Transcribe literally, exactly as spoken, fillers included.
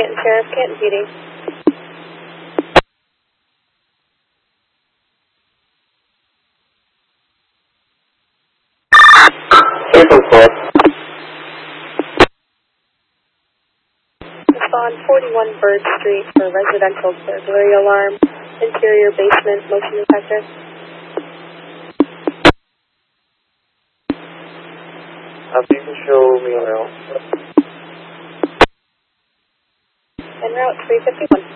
Canton Sheriff, Canton P D. Respond forty-one Bird Street for residential burglary alarm, interior basement motion detector. Uh, you can show me around. En route three fifty-one.